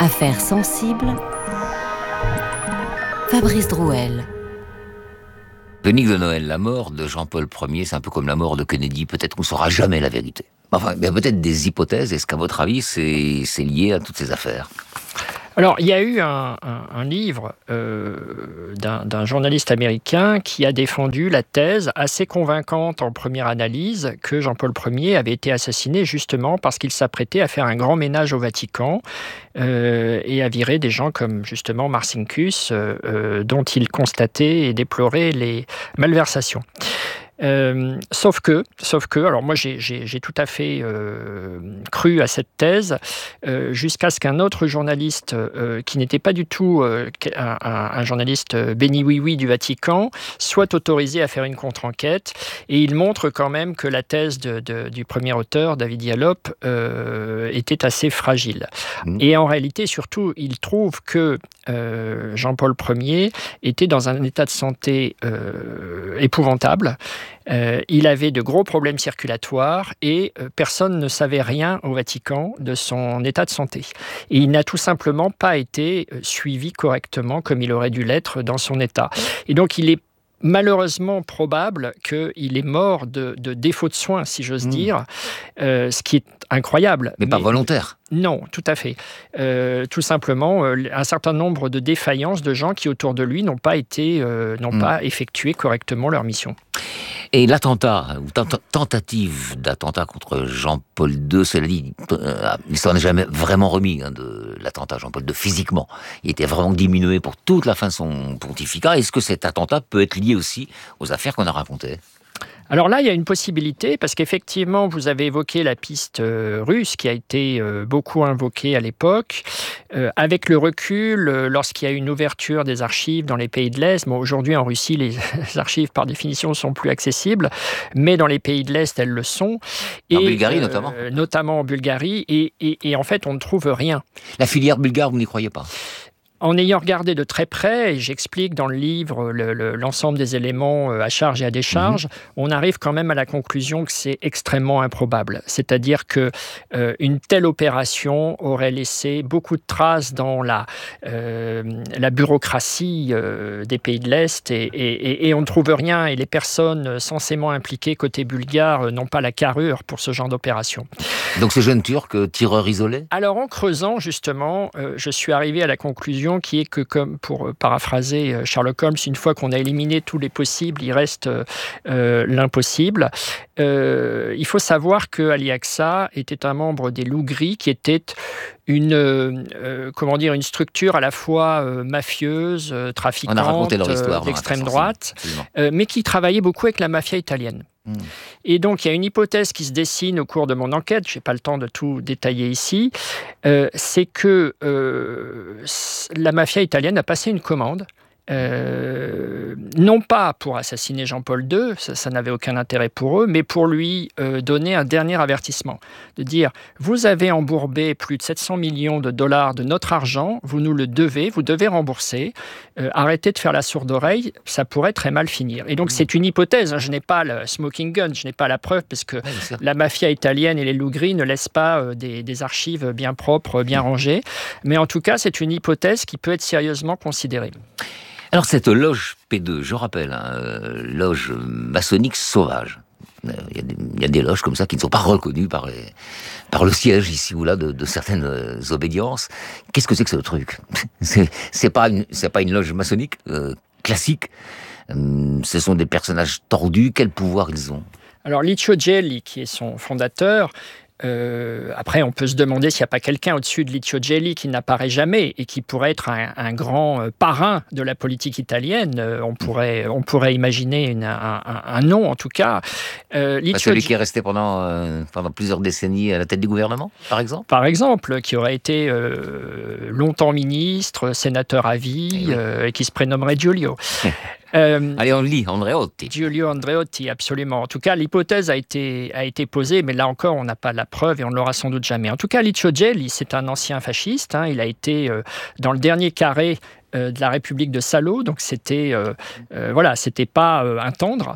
Affaires sensibles, Fabrice Drouel. Chronique de Noël, la mort de Jean-Paul Ier, c'est un peu comme la mort de Kennedy. Peut-être qu'on ne saura jamais la vérité. Enfin, il y a peut-être des hypothèses. Est-ce qu'à votre avis, c'est lié à toutes ces affaires ? Alors, il y a eu un livre d'un journaliste américain qui a défendu la thèse assez convaincante en première analyse que Jean-Paul Ier avait été assassiné justement parce qu'il s'apprêtait à faire un grand ménage au Vatican et à virer des gens comme justement Marcinkus, dont il constatait et déplorait les malversations. Sauf que, alors moi j'ai tout à fait cru à cette thèse jusqu'à ce qu'un autre journaliste qui n'était pas du tout un journaliste béni oui du Vatican soit autorisé à faire une contre-enquête, et il montre quand même que la thèse du premier auteur, David Yallop, était assez fragile. Et en réalité, surtout, il trouve que Jean-Paul Ier était dans un état de santé épouvantable. Il avait de gros problèmes circulatoires et personne ne savait rien au Vatican de son état de santé. Et il n'a tout simplement pas été suivi correctement comme il aurait dû l'être dans son état. Et donc il est malheureusement probable qu'il est mort de défaut de soins, si j'ose dire, ce qui est incroyable. Mais pas volontaire. Non, tout à fait. Tout simplement, un certain nombre de défaillances de gens qui, autour de lui, n'ont pas effectué correctement leur mission. Et l'attentat, ou tentative d'attentat contre Jean-Paul II, cela dit, l'histoire n'est jamais vraiment remis de l'attentat Jean-Paul II physiquement. Il était vraiment diminué pour toute la fin de son pontificat. Est-ce que cet attentat peut être lié aussi aux affaires qu'on a racontées ? Alors là, il y a une possibilité, parce qu'effectivement, vous avez évoqué la piste russe qui a été beaucoup invoquée à l'époque. Avec le recul, lorsqu'il y a eu une ouverture des archives dans les pays de l'Est, bon, aujourd'hui en Russie, les archives par définition ne sont plus accessibles, mais dans les pays de l'Est, elles le sont. En Bulgarie notamment. Notamment en Bulgarie, et en fait, on ne trouve rien. La filière bulgare, vous n'y croyez pas ? En ayant regardé de très près, et j'explique dans le livre l'ensemble des éléments à charge et à décharge, on arrive quand même à la conclusion que c'est extrêmement improbable. C'est-à-dire que une telle opération aurait laissé beaucoup de traces dans la bureaucratie des pays de l'Est, et on ne trouve rien, et les personnes censément impliquées côté bulgare n'ont pas la carrure pour ce genre d'opération. Donc ces jeunes Turcs, tireurs isolés ? Alors en creusant justement, je suis arrivé à la conclusion qui est que, comme pour paraphraser Sherlock Holmes, une fois qu'on a éliminé tous les possibles, il reste l'impossible. Il faut savoir que Ali Aqsa était un membre des Loups Gris, qui était une structure à la fois mafieuse, trafiquante, d'extrême droite, mais qui travaillait beaucoup avec la mafia italienne. Et donc, il y a une hypothèse qui se dessine au cours de mon enquête, je n'ai pas le temps de tout détailler ici, c'est que la mafia italienne a passé une commande, non pas pour assassiner Jean-Paul II, ça n'avait aucun intérêt pour eux, mais pour lui donner un dernier avertissement, de dire « Vous avez embourbé plus de 700 millions de dollars de notre argent, vous nous le devez, vous devez rembourser, arrêtez de faire la sourde oreille, ça pourrait très mal finir. » Et donc c'est une hypothèse, je n'ai pas le smoking gun, je n'ai pas la preuve, parce que la mafia italienne et les loups gris ne laissent pas des archives bien propres, bien rangées, mais en tout cas c'est une hypothèse qui peut être sérieusement considérée. Alors cette loge P2, je rappelle, loge maçonnique sauvage. Il y a des loges comme ça qui ne sont pas reconnues par le siège ici ou là de certaines obédiences. Qu'est-ce que c'est que ce truc ? C'est pas une loge maçonnique classique. Ce sont des personnages tordus. Quel pouvoir ils ont ? Alors Licio Gelli, qui est son fondateur, après, on peut se demander s'il n'y a pas quelqu'un au-dessus de Licio Gelli qui n'apparaît jamais et qui pourrait être un grand parrain de la politique italienne. On pourrait imaginer un nom, en tout cas. Celui qui est resté pendant plusieurs décennies à la tête du gouvernement, par exemple ? Par exemple, qui aurait été longtemps ministre, sénateur à vie, et qui se prénommerait Giulio. Allez, on lit, Andreotti. Giulio Andreotti, absolument. En tout cas, l'hypothèse a été posée, mais là encore, on n'a pas la preuve et on ne l'aura sans doute jamais. En tout cas, Licio Gelli, c'est un ancien fasciste. Il a été dans le dernier carré de la République de Salo, donc c'était pas un tendre.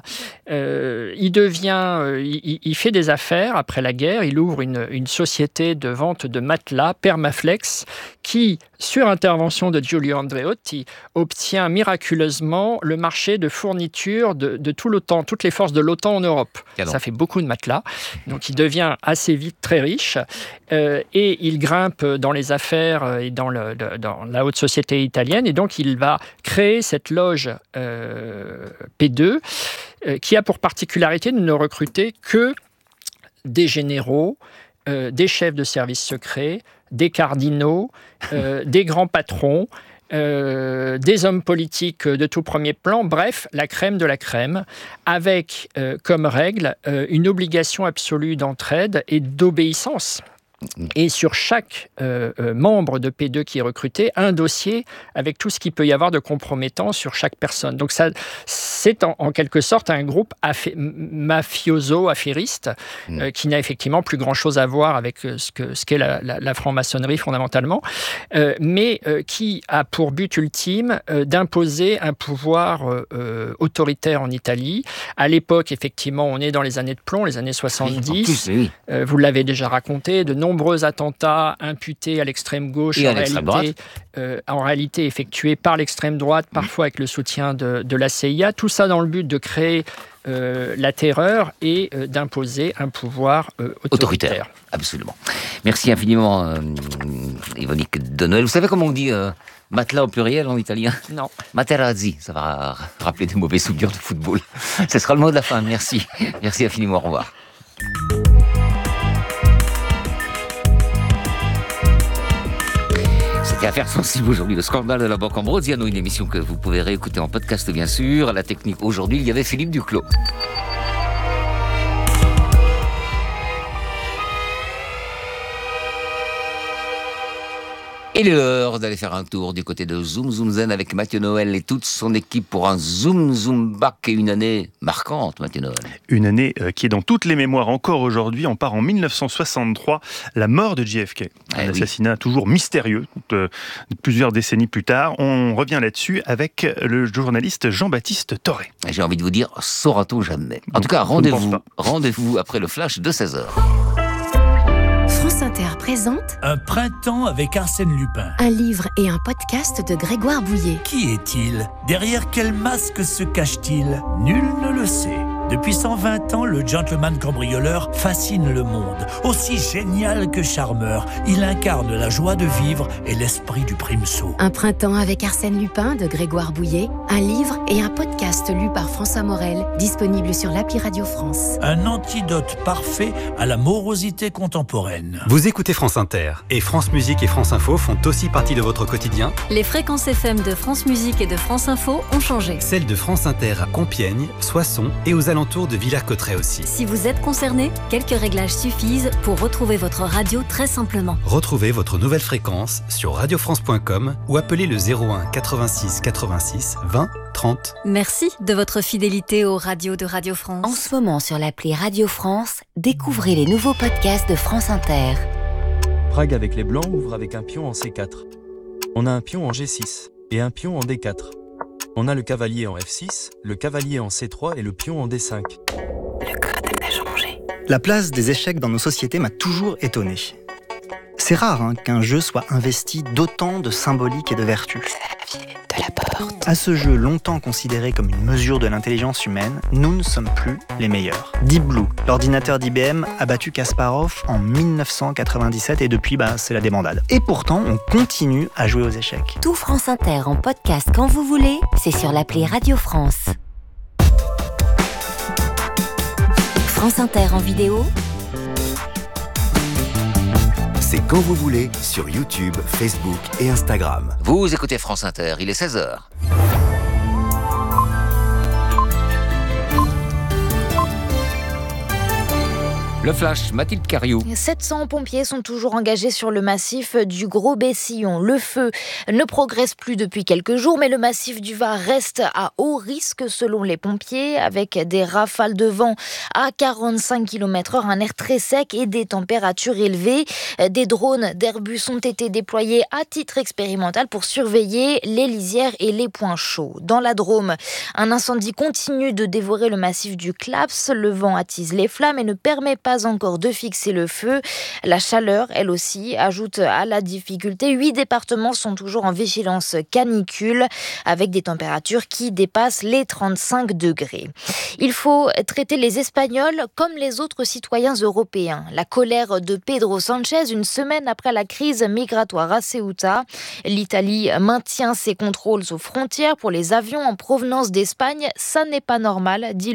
Il fait des affaires après la guerre, il ouvre une société de vente de matelas, Permaflex, qui, sur intervention de Giulio Andreotti, obtient miraculeusement le marché de fourniture de tout l'OTAN, toutes les forces de l'OTAN en Europe. Canon. Ça fait beaucoup de matelas, donc il devient assez vite très riche, et il grimpe dans les affaires et dans la haute société italienne, et donc il va créer cette loge P2, qui a pour particularité de ne recruter que des généraux, des chefs de services secrets, des cardinaux, des grands patrons, des hommes politiques de tout premier plan, bref, la crème de la crème, avec comme règle une obligation absolue d'entraide et d'obéissance. Et sur chaque membre de P2 qui est recruté, un dossier avec tout ce qu'il peut y avoir de compromettant sur chaque personne. Donc ça, c'est en quelque sorte un groupe mafioso-affairiste qui n'a effectivement plus grand-chose à voir avec ce qu'est la franc-maçonnerie fondamentalement, mais qui a pour but ultime d'imposer un pouvoir autoritaire en Italie. À l'époque, effectivement, on est dans les années de plomb, les années 70. Oui. Vous l'avez déjà raconté, de nombreux attentats imputés à l'extrême gauche, en réalité effectués par l'extrême droite, parfois avec le soutien de la CIA. Tout ça dans le but de créer la terreur et d'imposer un pouvoir autoritaire. Absolument. Merci infiniment, Yvonique de Noël. Vous savez comment on dit matelas au pluriel en italien? Non. Materazzi, ça va rappeler des mauvais souvenirs de football. Ce sera le mot de la fin. Merci. Merci infiniment. Au revoir. C'était Affaires sensibles aujourd'hui, le scandale de la Banque Ambrosiano, une émission que vous pouvez réécouter en podcast bien sûr. À la technique aujourd'hui, il y avait Philippe Duclos. Il est l'heure d'aller faire un tour du côté de Zoom Zoom Zen avec Mathieu Noël et toute son équipe pour un Zoom Zoom Back et une année marquante, Mathieu Noël. Une année qui est dans toutes les mémoires encore aujourd'hui. On part en 1963, la mort de JFK. Un assassinat toujours mystérieux, plusieurs décennies plus tard. On revient là-dessus avec le journaliste Jean-Baptiste Toré. J'ai envie de vous dire, saura-t-on jamais. En tout cas, rendez-vous après le flash de 16h. France Inter présente Un printemps avec Arsène Lupin. un livre et un podcast de Grégoire Bouillet. Qui est-il? Derrière quel masque se cache-t-il? Nul ne le sait. Depuis 120 ans, le gentleman cambrioleur fascine le monde. Aussi génial que charmeur, il incarne la joie de vivre et l'esprit du primesaut. Un printemps avec Arsène Lupin de Grégoire Bouillet, un livre et un podcast lu par François Morel, disponible sur l'appli Radio France. Un antidote parfait à la morosité contemporaine. Vous écoutez France Inter, et France Musique et France Info font aussi partie de votre quotidien. Les fréquences FM de France Musique et de France Info ont changé. Celles de France Inter à Compiègne, Soissons et aux alentours de Villers-Cotterêts aussi. Si vous êtes concerné, quelques réglages suffisent pour retrouver votre radio très simplement. Retrouvez votre nouvelle fréquence sur radiofrance.com ou appelez le 01 86 86 20 30. Merci de votre fidélité aux radios de Radio France. En ce moment sur l'appli Radio France, découvrez les nouveaux podcasts de France Inter. Prague avec les Blancs ouvre avec un pion en C4. On a un pion en G6 et un pion en D4. On a le cavalier en F6, le cavalier en C3 et le pion en D5. Le code a changé. La place des échecs dans nos sociétés m'a toujours étonné. C'est rare qu'un jeu soit investi d'autant de symbolique et de vertu. C'est la vie de la porte. À ce jeu longtemps considéré comme une mesure de l'intelligence humaine, nous ne sommes plus les meilleurs. Deep Blue, l'ordinateur d'IBM, a battu Kasparov en 1997 et depuis, c'est la débandade. Et pourtant, on continue à jouer aux échecs. Tout France Inter en podcast quand vous voulez, c'est sur l'appli Radio France. France Inter en vidéo, c'est quand vous voulez sur YouTube, Facebook et Instagram. Vous écoutez France Inter, il est 16h. Le flash, Mathilde Cariou. 700 pompiers sont toujours engagés sur le massif du Gros-Bessillon. Le feu ne progresse plus depuis quelques jours, mais le massif du Var reste à haut risque selon les pompiers, avec des rafales de vent à 45 km/h, un air très sec et des températures élevées. Des drones d'Airbus ont été déployés à titre expérimental pour surveiller les lisières et les points chauds. Dans la Drôme, un incendie continue de dévorer le massif du Claps. Le vent attise les flammes et ne permet pas encore de fixer le feu. La chaleur, elle aussi, ajoute à la difficulté. 8 départements sont toujours en vigilance canicule avec des températures qui dépassent les 35 degrés. Il faut traiter les Espagnols comme les autres citoyens européens. La colère de Pedro Sánchez une semaine après la crise migratoire à Ceuta. L'Italie maintient ses contrôles aux frontières pour les avions en provenance d'Espagne. Ça n'est pas normal, dit